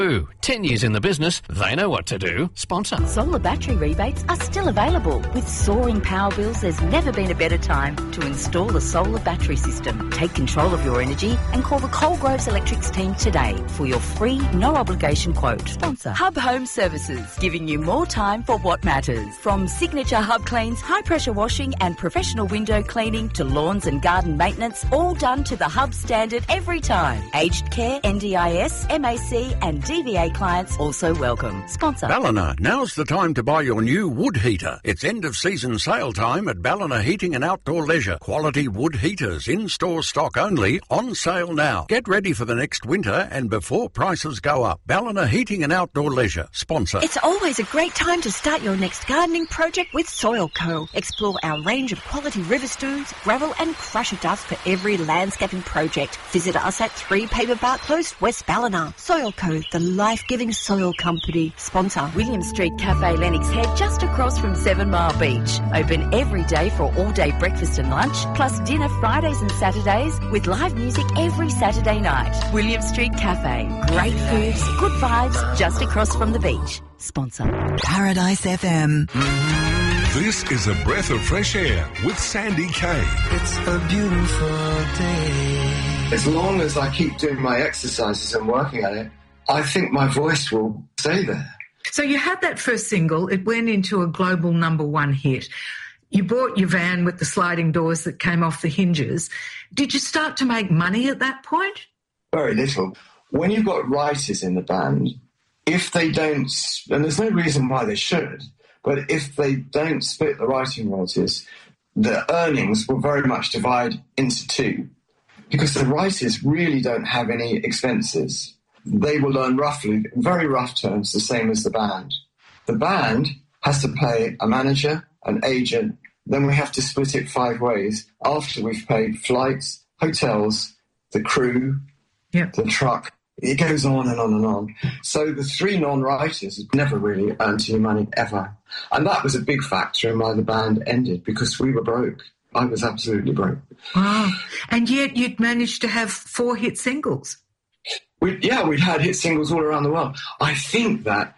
Ooh, 10 years in the business, they know what to do. Sponsor. Solar battery rebates are still available. With soaring power bills, there's never been a better time to install a solar battery system. Take control of your energy and call the Coalgroves Electrics team today for your free, no-obligation quote. Sponsor. Hub Home Services, giving you more time for what matters. From signature hub cleans, high-pressure washing and professional window cleaning to lawns and garden maintenance, all done to the Hub standard every time. Aged care, NDIS, MAC and DVA clients also welcome. Sponsor. Ballina, now's the time to buy your new wood heater. It's end-of-season sale time at Ballina Heating and Outdoor Leisure. Quality wood heaters, in-store stock only, on sale now. Get ready for the next winter and before prices go up. Ballina Heating and Outdoor Leisure. Sponsor. It's always a great time to start your next gardening project with Soil Co. Explore our range of quality river stones, gravel and crusher dust for every landscaping project. Visit us at 3 Paperbark Close, West Ballina. Soil Co, the life-giving soil company. Sponsor. William Street Cafe, Lennox Head, just across from 7 Mile Beach. Open every day for all-day breakfast and lunch, plus dinner Fridays and Saturdays with live music every Saturday night. William Street Cafe. Great foods, good vibes, just across from the beach. Sponsor. Paradise FM. This is a breath of fresh air with Sandy Kay. It's a beautiful day. As long as I keep doing my exercises and working at it, I think my voice will stay there. So you had that first single. It went into a global #1 hit. You bought your van with the sliding doors that came off the hinges. Did you start to make money at that point? Very little. When you've got writers in the band, if they don't, and there's no reason why they should, but if they don't split the writing royalties, the earnings will very much divide into two, because the writers really don't have any expenses. They will earn roughly, very rough terms, the same as the band. The band has to pay a manager, an agent, then we have to split it 5 ways after we've paid flights, hotels, the crew, the truck. It goes on and on and on. So the 3 non-writers never really earned any money, ever. And that was a big factor in why the band ended, because we were broke. I was absolutely broke. Wow. And yet you'd managed to have 4 hit singles. We'd had hit singles all around the world. I think that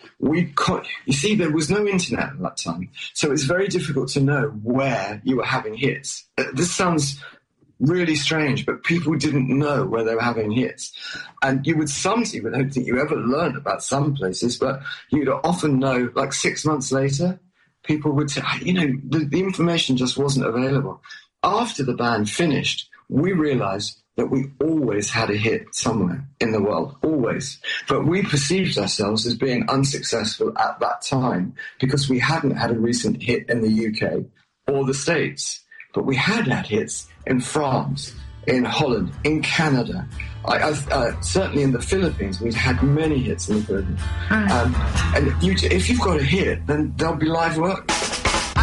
you see, there was no internet at that time, so it's very difficult to know where you were having hits. This sounds really strange, but people didn't know where they were having hits. And you would sometimes, I don't think you ever learned about some places, but you'd often know, like 6 months later, people would say, the information just wasn't available. After the band finished, we realized that we always had a hit somewhere in the world, always. But we perceived ourselves as being unsuccessful at that time because we hadn't had a recent hit in the UK or the States. But we had hits in France, in Holland, in Canada. Certainly in the Philippines, we'd had many hits in the Philippines. And if you've got a hit, then there'll be live work.